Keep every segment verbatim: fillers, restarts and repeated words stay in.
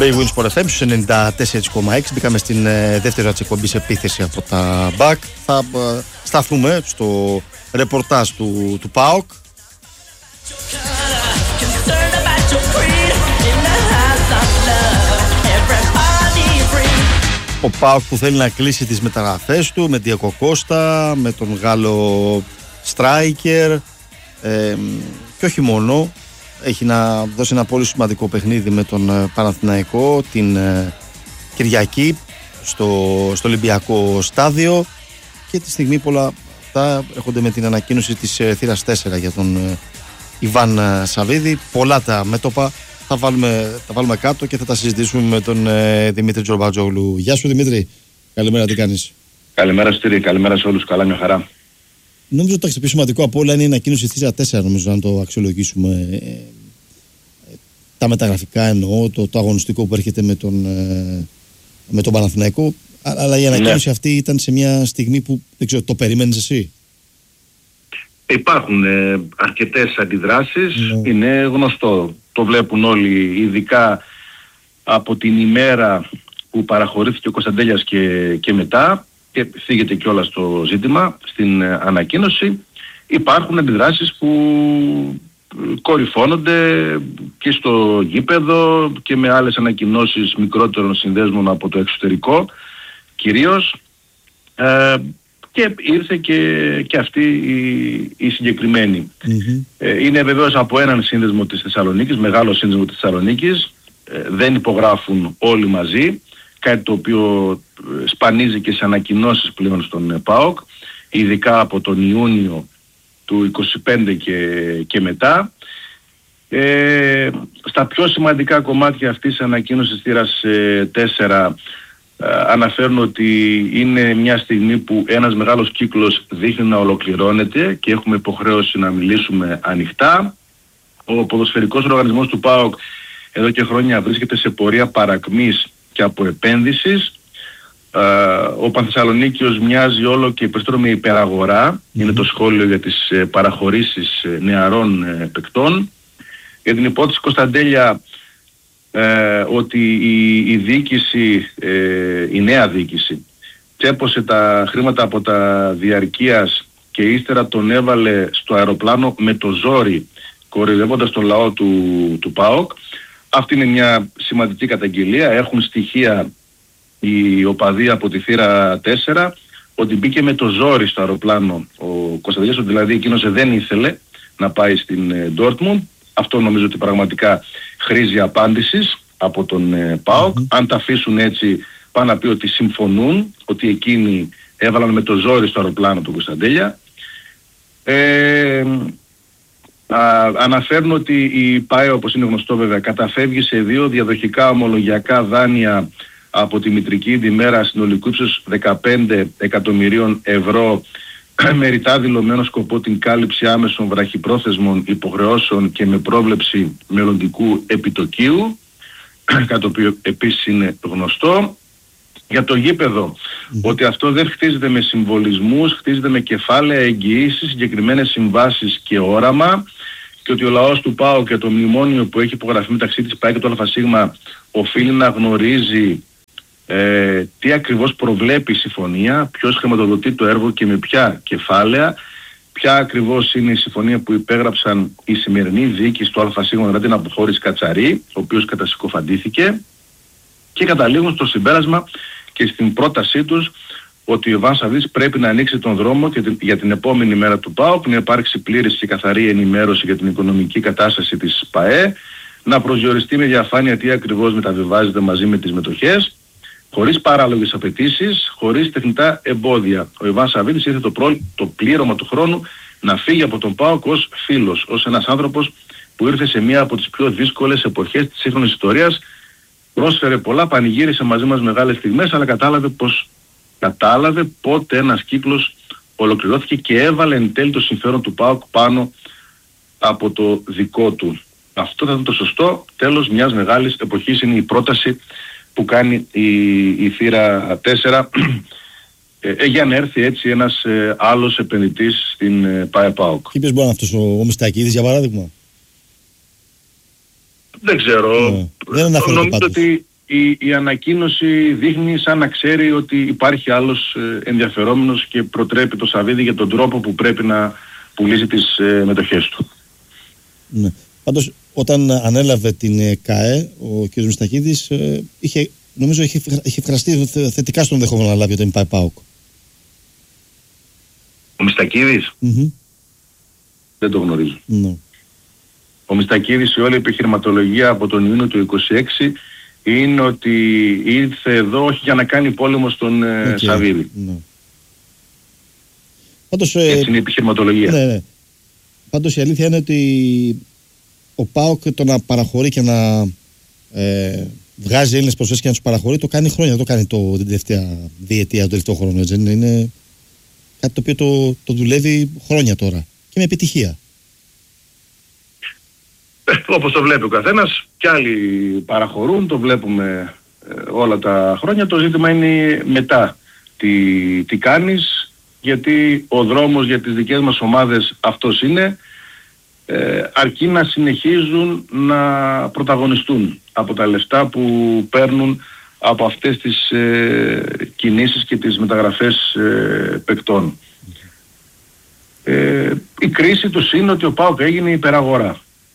Bay Wins for εφ εμ στους ενενήντα τέσσερα κόμμα έξι. Μπήκαμε στην ε, δεύτερη ώρα της εκπομπής επίθεση από τα μπακ. Θα ε, σταθούμε στο ρεπορτάζ του, του ΠΑΟΚ. Ο ΠΑΟΚ που θέλει να κλείσει τις μεταγραφές του με Ντιέγκο Κώστα, με τον Γάλλο Στράικερ ε, και όχι μόνο. Έχει να δώσει ένα πολύ σημαντικό παιχνίδι με τον Παναθηναϊκό την ε, Κυριακή στο, στο Ολυμπιακό Στάδιο, και τη στιγμή πολλά αυτά έρχονται με την ανακοίνωση της ε, θύρας τέσσερα για τον ε, Ιβάν Σαββίδη. Πολλά τα μέτωπα θα βάλουμε, θα βάλουμε κάτω και θα τα συζητήσουμε με τον ε, Δημήτρη Τζορμπατζόγλου. Γεια σου Δημήτρη, καλημέρα, τι κάνεις? Καλημέρα Στήρη, καλημέρα σε όλους, καλά, μια χαρά. Νομίζω ότι το πιο σημαντικό από όλα είναι η ανακοίνωση θύρα τέσσερα, νομίζω, να το αξιολογήσουμε. Ε, ε, τα μεταγραφικά εννοώ, το, το αγωνιστικό που έρχεται με τον, ε, με τον Παναθηναϊκό. Αλλά η ανακοίνωση ναι. αυτή ήταν σε μια στιγμή που δεν ξέρω, το περίμενες εσύ? Υπάρχουν ε, αρκετές αντιδράσεις, ναι. είναι γνωστό. Το βλέπουν όλοι, ειδικά από την ημέρα που παραχωρήθηκε ο Κωνσταντέλιας και, και μετά, και θίγεται κιόλας το ζήτημα στην ε, ανακοίνωση. Υπάρχουν αντιδράσεις που κορυφώνονται και στο γήπεδο και με άλλες ανακοινώσεις μικρότερων συνδέσμων από το εξωτερικό κυρίως, ε, και ήρθε και, και αυτή η, η συγκεκριμένη. Mm-hmm. Ε, είναι βεβαίως από έναν σύνδεσμο της Θεσσαλονίκης, μεγάλο σύνδεσμο της Θεσσαλονίκης, ε, δεν υπογράφουν όλοι μαζί, κάτι το οποίο σπανίζει και σε ανακοινώσεις πλέον στον ΠΑΟΚ, ειδικά από τον Ιούνιο του είκοσι πέντε και, και μετά. Ε, στα πιο σημαντικά κομμάτια αυτής της ανακοίνωσης θύρας ε, τέσσερα ε, αναφέρουν ότι είναι μια στιγμή που ένας μεγάλος κύκλος δείχνει να ολοκληρώνεται και έχουμε υποχρέωση να μιλήσουμε ανοιχτά. Ο ποδοσφαιρικός οργανισμός του ΠΑΟΚ εδώ και χρόνια βρίσκεται σε πορεία παρακμής και αποεπένδυσης. Uh, ο Πανθεσσαλονίκιος μοιάζει όλο και περισσότερο με υπεραγορά, mm-hmm. είναι το σχόλιο για τις ε, παραχωρήσεις ε, νεαρών ε, παικτών. Για την υπόθεση Κωνσταντέλια, ε, ότι η, η διοίκηση, ε, η νέα διοίκηση τσέπωσε τα χρήματα από τα διαρκείας και ύστερα τον έβαλε στο αεροπλάνο με το ζόρι, κοροϊδεύοντας τον λαό του, του ΠΑΟΚ. Αυτή είναι μια σημαντική καταγγελία. Έχουν στοιχεία η οπαδοί από τη θύρα τέσσερα ότι μπήκε με το ζόρι στο αεροπλάνο ο Κωνσταντέλιας, ότι δηλαδή εκείνος δεν ήθελε να πάει στην Ντόρτμουντ. Αυτό νομίζω ότι πραγματικά χρήζει απάντησης από τον ΠΑΟΚ. Mm-hmm. Αν τα αφήσουν έτσι, πάνε να πει ότι συμφωνούν, ότι εκείνοι έβαλαν με το ζόρι στο αεροπλάνο του Κωνσταντέλια. Ε, α, αναφέρουν ότι η ΠΑΕ, όπως είναι γνωστό βέβαια, καταφεύγει σε δύο διαδοχικά ομολογιακά δάνεια από τη μητρική διμέρα συνολικού ύψους δεκαπέντε εκατομμυρίων ευρώ, με ρητά δηλωμένο σκοπό την κάλυψη άμεσων βραχυπρόθεσμων υποχρεώσεων και με πρόβλεψη μελλοντικού επιτοκίου, κάτι το οποίο επίσης είναι γνωστό. Για το γήπεδο, mm. ότι αυτό δεν χτίζεται με συμβολισμούς, χτίζεται με κεφάλαια, εγγυήσεις, συγκεκριμένες συμβάσεις και όραμα, και ότι ο λαός του ΠΑΟ και το μνημόνιο που έχει υπογραφεί μεταξύ της ΠΑΕ και του ΑΣ οφείλει να γνωρίζει Ε, τι ακριβώς προβλέπει η συμφωνία, ποιος χρηματοδοτεί το έργο και με ποια κεφάλαια, ποια ακριβώς είναι η συμφωνία που υπέγραψαν η σημερινή διοίκηση του ΑΣ, δηλαδή την αποχώρηση Κατσαρή, ο οποίος κατασυκοφαντήθηκε, και καταλήγουν στο συμπέρασμα και στην πρότασή τους ότι ο Ιβάν Σαββίδης πρέπει να ανοίξει τον δρόμο και την, για την επόμενη μέρα του ΠΑΟΚ, να υπάρξει πλήρης και καθαρή ενημέρωση για την οικονομική κατάσταση της ΠΑΕ, να προσδιοριστεί με διαφάνεια τι ακριβώς μεταβιβάζεται μαζί με τις μετοχές, χωρίς παράλογες απαιτήσεις, χωρίς τεχνητά εμπόδια. Ο Ιβάν Σαββίδης ήρθε το, προ... το πλήρωμα του χρόνου να φύγει από τον ΠΑΟΚ ως φίλος, ως ένας άνθρωπος που ήρθε σε μία από τις πιο δύσκολες εποχές της σύγχρονης ιστορίας, πρόσφερε πολλά, πανηγύρισε μαζί μας μεγάλες στιγμές, αλλά κατάλαβε πως κατάλαβε πότε ένας κύκλος ολοκληρώθηκε και έβαλε εν τέλει το συμφέρον του ΠΑΟΚ πάνω από το δικό του. Αυτό θα ήταν το σωστό τέλος μιας μεγάλης εποχής, είναι η πρόταση που κάνει η, η θύρα τέσσερα ε, για να έρθει έτσι ένας ε, άλλος επενδυτής στην ε, ΠΑΕ ΠΑΟΚ. Και ποιος μπορεί να αυτός ο, ο Μιστακίδης για παράδειγμα? Δεν ξέρω. Ναι. Δεν νομίζω ότι η, η ανακοίνωση δείχνει σαν να ξέρει ότι υπάρχει άλλος ε, ενδιαφερόμενος και προτρέπει το Σαββίδι για τον τρόπο που πρέπει να πουλήσει τις ε, μετοχές του. Ναι. Πάντως όταν ανέλαβε την ΚΑΕ ο κ. Μιστακίδης ε, είχε, νομίζω είχε, είχε φραστεί θετικά στον ενδεχόμενο να λάβει όταν πάει ΠΑΟΚ. Ο Μιστακίδης Mm-hmm. δεν το γνωρίζω. No. Ο Μιστακίδης, η όλη επιχειρηματολογία από τον Ιούνιο του είκοσι έξι είναι ότι ήρθε εδώ όχι για να κάνει πόλεμο στον okay. Σαββίδη. No. Πάντως, έτσι είναι η επιχειρηματολογία. Ναι, ναι. Πάντως η αλήθεια είναι ότι ο ΠΑΟΚ το να παραχωρεί και να ε, βγάζει Έλληνες προσφέρειες και να τους παραχωρεί το κάνει χρόνια, δεν το κάνει το, την τελευταία διετία, τον τελευταίο χρόνο. Έτσι. Είναι κάτι το οποίο το, το δουλεύει χρόνια τώρα και με επιτυχία. Ε, όπως το βλέπει ο καθένας, κι άλλοι παραχωρούν, το βλέπουμε ε, όλα τα χρόνια. Το ζήτημα είναι μετά τι, τι κάνεις, γιατί ο δρόμος για τις δικές μας ομάδες αυτός είναι, ε, αρκεί να συνεχίζουν να πρωταγωνιστούν από τα λεφτά που παίρνουν από αυτές τις ε, κινήσεις και τις μεταγραφές ε, παικτών. Ε, η κρίση τους είναι ότι ο ΠΑΟΚ έγινε υπεραγορά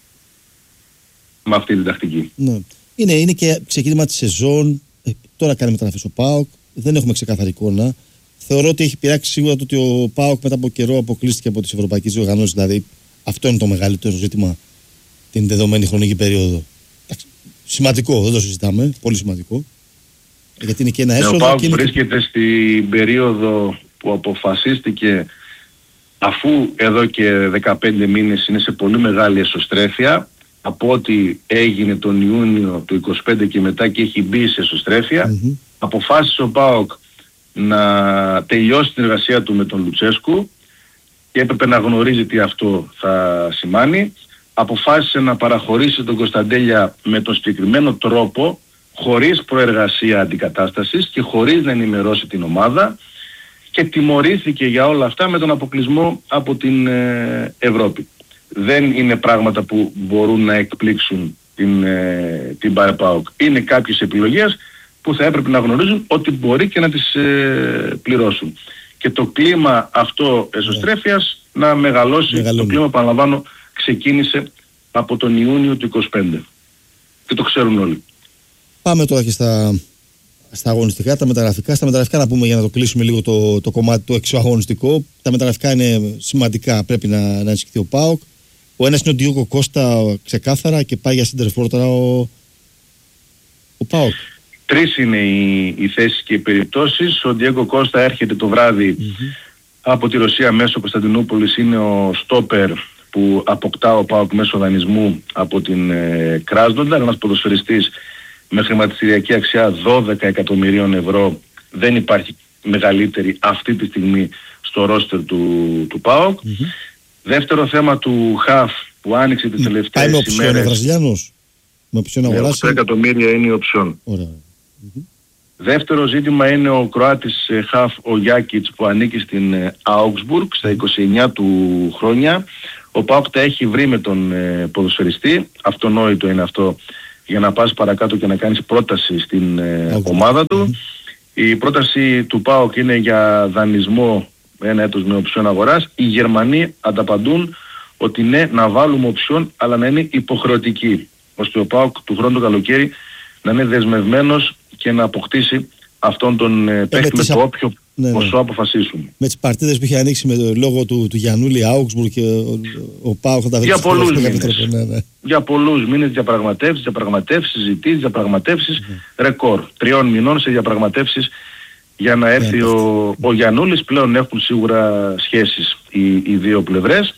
με αυτή την τακτική. Ναι. Είναι, είναι και ξεκίνημα της σεζόν, ε, τώρα κάνει μεταγραφές ο ΠΑΟΚ, δεν έχουμε ξεκάθαρη εικόνα. Θεωρώ ότι έχει πειράξει σίγουρα το ότι ο ΠΑΟΚ μετά από καιρό αποκλείστηκε από τις ευρωπαϊκές διοργανώσεις, δηλαδή αυτό είναι το μεγαλύτερο ζήτημα την δεδομένη χρονική περίοδο. Σημαντικό, δεν το συζητάμε, πολύ σημαντικό. Γιατί είναι και ένα έσοδο. Ο ΠΑΟΚ και βρίσκεται και... στην περίοδο που αποφασίστηκε, αφού εδώ και δεκαπέντε μήνες είναι σε πολύ μεγάλη εσωστρέφεια, από ό,τι έγινε τον Ιούνιο του είκοσι πέντε και μετά και έχει μπει σε εσωστρέφεια, mm-hmm. αποφάσισε ο ΠΑΟΚ να τελειώσει την εργασία του με τον Λουτσέσκου και έπρεπε να γνωρίζει τι αυτό θα σημάνει. Αποφάσισε να παραχωρήσει τον Κωνσταντέλια με τον συγκεκριμένο τρόπο, χωρίς προεργασία αντικατάστασης και χωρίς να ενημερώσει την ομάδα, και τιμωρήθηκε για όλα αυτά με τον αποκλεισμό από την ε, Ευρώπη. Δεν είναι πράγματα που μπορούν να εκπλήξουν την, ε, την ΠΑΟΚ. Είναι κάποιες επιλογές που θα έπρεπε να γνωρίζουν ότι μπορεί και να τις ε, πληρώσουν. Και το κλίμα αυτό εσωστρέφειας yeah. να μεγαλώσει. Μεγαλώνει. Το κλίμα, παραλαμβάνω, ξεκίνησε από τον Ιούνιο του είκοσι πέντε. Και το ξέρουν όλοι. Πάμε τώρα και στα, στα αγωνιστικά, τα μεταγραφικά. Στα μεταγραφικά να πούμε, για να το κλείσουμε λίγο το, το κομμάτι το εξωαγωνιστικό. Τα μεταγραφικά είναι σημαντικά, πρέπει να, να ενισχυθεί ο ΠΑΟΚ. Ο ένας είναι ο Ντιούγκο Κώστα ξεκάθαρα και πάει για σέντερφορ τώρα ο, ο ΠΑΟΚ. Τρεις είναι οι, οι θέσεις και οι περιπτώσεις. Ο Ντιούγκο Κώστα έρχεται το βράδυ mm-hmm. από τη Ρωσία μέσω Κωνσταντινούπολης. Είναι ο στόπερ που αποκτά ο ΠΑΟΚ μέσω δανεισμού από την ε, Κράσνονταρ, ένας ποδοσφαιριστής με χρηματιστηριακή αξία δώδεκα εκατομμυρίων ευρώ. Δεν υπάρχει μεγαλύτερη αυτή τη στιγμή στο ρόστερ του, του ΠΑΟΚ. Mm-hmm. Δεύτερο θέμα του Χαφ που άνοιξε τις τελευταίες ημέρες. Πάει με οψιόν ο Βραζιλιάνος. Με οψιόν αγοράσει. οκτώ εκατομμύρια είναι η οψιόν. Ωραία. Mm-hmm. Δεύτερο ζήτημα είναι ο Κροάτης ε, Χαφ ο Γιάκιτς που ανήκει στην ε, Augsburg στα είκοσι εννιά του χρόνια. Ο ΠΑΟΚ τα έχει βρει με τον ε, ποδοσφαιριστή. Αυτονόητο είναι αυτό για να πας παρακάτω και να κάνεις πρόταση στην ε, ομάδα του. Mm-hmm. Η πρόταση του ΠΑΟΚ είναι για δανεισμό ένα έτος με οψιόν αγοράς. Οι Γερμανοί ανταπαντούν ότι ναι, να βάλουμε οψιόν, αλλά να είναι υποχρεωτική, ώστε ο ΠΑΟΚ του χρόνου το καλοκαίρι να είναι δεσμευμένος και να αποκτήσει αυτόν τον ε, παίκτη με το όποιο ναι, ποσό ναι. αποφασίσουν. Με τις παρτίδες που είχε ανοίξει με το λόγο του, του Γιαννούλη Augsburg και ο, ο ΠΑΟΚ θα τα βρει. Για πολλούς μήνες. Ναι, ναι. Για πολλούς μήνες διαπραγματεύσεις, διαπραγματεύσεις, συζητήσεις, διαπραγματεύσεις, ναι. ρεκόρ. Τριών μηνών σε διαπραγματεύσεις για να έρθει ναι, ο, ο Γιαννούλης. Πλέον έχουν σίγουρα σχέσεις οι, οι δύο πλευρές.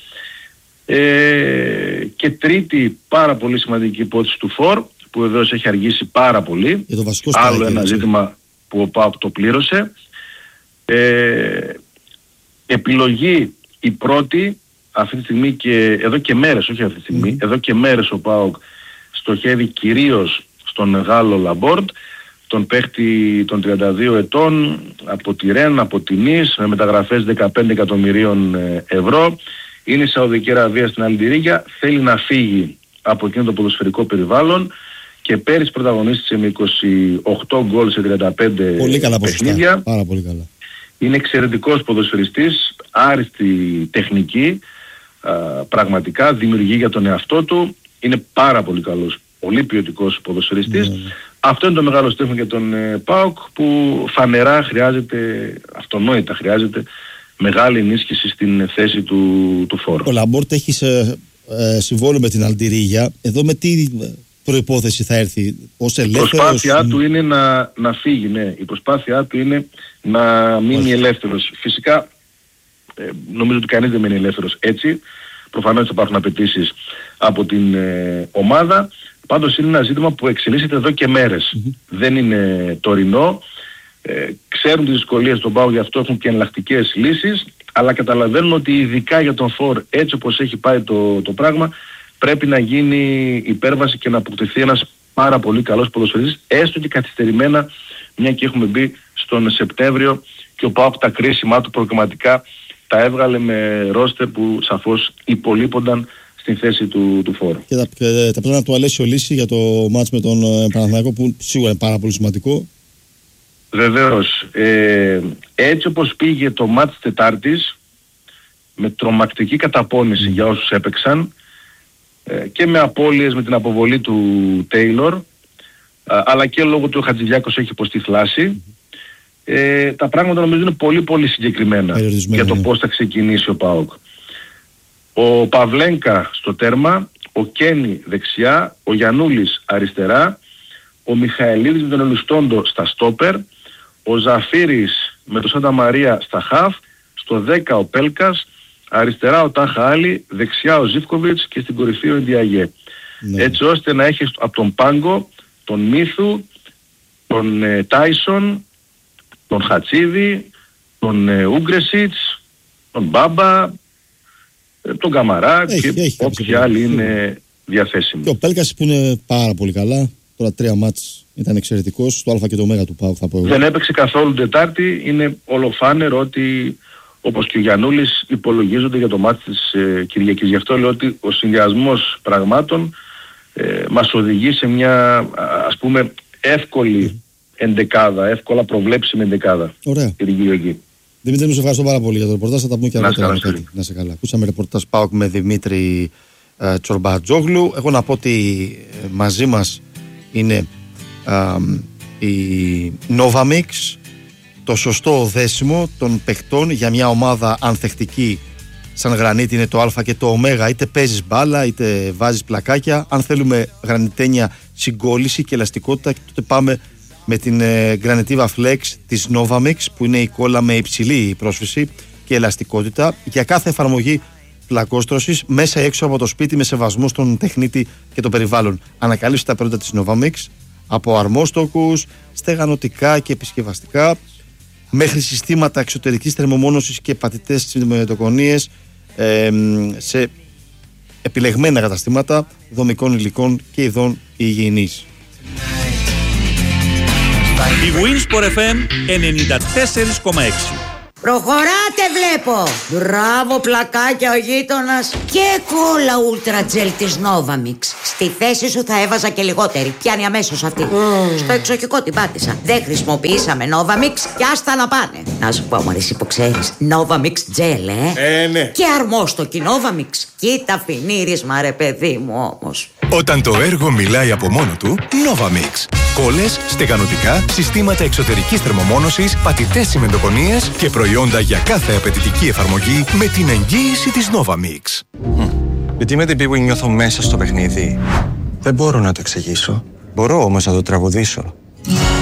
Ε, και τρίτη πάρα πολύ σημαντική υπόθεση του Φορ, που εδώ έχει αργήσει πάρα πολύ. Άλλο ένα ζήτημα που ο ΠΑΟΚ το πλήρωσε. Ε, επιλογή η πρώτη αυτή τη στιγμή και εδώ και μέρες, όχι αυτή τη στιγμή, mm. εδώ και μέρες ο ΠΑΟΚ στοχεύει κυρίως στον Γάλλο Λαμπόρντ, τον παίχτη των τριάντα δύο ετών, από τη Ρεν, από τη Νις, με μεταγραφές δεκαπέντε εκατομμυρίων ευρώ. Είναι η Σαουδική Αραβία στην Αλντιρίγια, θέλει να φύγει από εκείνο το ποδοσφαιρικό περιβάλλον και πέρυσι πρωταγωνίστησε με είκοσι οκτώ γκολ σε τριάντα πέντε πολύ καλά παιχνίδια. Ποσοστά. Πάρα πολύ καλά. Είναι εξαιρετικός ποδοσφαιριστής, άριστη τεχνική, α, πραγματικά δημιουργεί για τον εαυτό του, είναι πάρα πολύ καλός, πολύ ποιοτικός ποδοσφαιριστής. Ναι, ναι. Αυτό είναι το μεγάλο στέφμα για τον ε, ΠΑΟΚ, που φανερά χρειάζεται, αυτονόητα χρειάζεται, μεγάλη ενίσχυση στην θέση του, του φόρου. Ο Λαμπόρτ έχει σε, ε, συμβόλαιο με την Αλντιρίγια. Εδώ με τι προϋπόθεση θα έρθει, ως ελεύθερος? Η προσπάθειά του είναι να, να φύγει, ναι. Η προσπάθειά του είναι να μείνει Όχι. ελεύθερος. Φυσικά, ε, νομίζω ότι κανείς δεν μείνει ελεύθερος έτσι. Προφανώς θα υπάρχουν απαιτήσεις από την ε, ομάδα. Πάντως είναι ένα ζήτημα που εξελίσσεται εδώ και μέρες. Mm-hmm. Δεν είναι τωρινό. Ε, ξέρουν τις δυσκολίες των ΠΑΟΚ, γι' αυτό έχουν και εναλλακτικές λύσεις, αλλά καταλαβαίνουν ότι ειδικά για τον Φορ, έτσι όπως έχει πάει το, το πράγμα, πρέπει να γίνει υπέρβαση και να αποκτηθεί ένας πάρα πολύ καλός ποδοσφαιριστής, έστω και καθυστερημένα, μια και έχουμε μπει στον Σεπτέμβριο και ο ΠΑΟΚ τα κρίσιμά του προγραμματικά τα έβγαλε με ρόστερ που σαφώς υπολείπονταν στην θέση του, του Φορ. Και τα, και τα πλάνα του Αλέσιο Λύση για το μάτς με τον ε, Παναθηναϊκό, που σίγουρα είναι πάρα πολύ σημαντικό. Βεβαίως, ε, έτσι όπως πήγε το μάτς Τετάρτης, με τρομακτική καταπώνηση mm. για όσους έπαιξαν, ε, και με απώλειες με την αποβολή του Τέιλορ, ε, αλλά και λόγω του Χατζηδιάκος έχει υποστεί θλάση, mm. ε, τα πράγματα νομίζω είναι πολύ πολύ συγκεκριμένα για το πώς θα ξεκινήσει ο ΠΑΟΚ. Ο Παυλένκα στο τέρμα, ο Κένι δεξιά, ο Γιαννούλης αριστερά, ο Μιχαηλίδης με τον Ελουστόντο στα στόπερ, ο Ζαφύρης με τον Σάντα Μαρία στα χαφ, στο δέκα ο Πέλκας, αριστερά ο Τάχα Άλλη, δεξιά ο Ζίβκοβιτς και στην κορυφή ο Ιντιαγέ. Ναι. Έτσι ώστε να έχεις από τον Πάγκο, τον Μίθου, τον ε, Τάισον, τον Χατσίδη, τον ε, Ούγκρεσιτς, τον Μπάμπα, ε, τον Καμαρά έχει, και έχει, όποιοι άλλοι είναι διαθέσιμοι. Και ο Πέλκας που είναι πάρα πολύ καλά. Τώρα τρία μάτς ήταν εξαιρετικός, το Α και το Ω του ΠΑΟΚ θα πω εγώ. Δεν έπαιξε καθόλου Τετάρτη, είναι ολοφάνερο ότι όπως και ο Γιαννούλης υπολογίζονται για το μάτς της ε, Κυριακής. Γι' αυτό λέω ότι ο συνδυασμός πραγμάτων ε, μας οδηγεί σε μια ας πούμε εύκολη mm. εντεκάδα, εύκολα προβλέψιμη εντεκάδα. Ωραία. Κυριακή. Δημήτρη, μου σε ευχαριστώ πάρα πολύ για το ρεπορτάζ, θα τα πούμε και αργότερα. Να σε καλά. Ακούσαμε ρεπορτάζ ΠΑΟΚ με Δημήτρη ε, Τσορμπατζόγλου. Εγώ να πω ότι ε, μαζί μας είναι α, η Novamix, το σωστό δέσιμο των παιχτών για μια ομάδα ανθεκτική σαν Γρανίτη είναι το Α και το Ω, είτε παίζεις μπάλα είτε βάζεις πλακάκια. Αν θέλουμε γρανιτένια συγκόλληση και ελαστικότητα, τότε πάμε με την ε, Granitiva Flex της Novamix, που είναι η κόλλα με υψηλή πρόσφυση και ελαστικότητα για κάθε εφαρμογή πλακόστρωσης μέσα ή έξω από το σπίτι, με σεβασμό στον τεχνίτη και το περιβάλλον. Ανακαλύψτε τα προϊόντα της Novamix, από αρμόστοκους, στεγανοτικά και επισκευαστικά, μέχρι συστήματα εξωτερικής θερμομόνωσης και πατητές τσιμεντοκονίες, ε, σε επιλεγμένα καταστήματα δομικών υλικών και ειδών υγιεινής. Η Winsport εφ εμ ενενήντα τέσσερα κόμμα έξι. Προχωράτε βλέπω. Μπράβο πλακάκια ο γείτονας. Και κόλλα Ultra Gel της Novamix. Στη θέση σου θα έβαζα και λιγότερη. Πιάνει αμέσως αυτή. mm. Στο εξοχικό την πάτησα. Δεν χρησιμοποιήσαμε Novamix και άστα να πάνε. Να σου πω μωρέ, εσύ που ξέρεις, Novamix Gel ε, ε ναι. Και αρμόστοκι Novamix. Κοίτα φινίρισμα ρε παιδί μου όμως. Όταν το έργο μιλάει από μόνο του, Novamix. Κόλλες, στεγανοτικά, συστήματα εξωτερικής θερμομόνωσης, πατητές τσιμεντοκονίες και προϊόντα για κάθε απαιτητική εφαρμογή με την εγγύηση της Novamix. Mm. Γιατί με την πίπου νιώθω μέσα στο παιχνίδι. Δεν μπορώ να το εξηγήσω. Μπορώ όμως να το τραγουδήσω.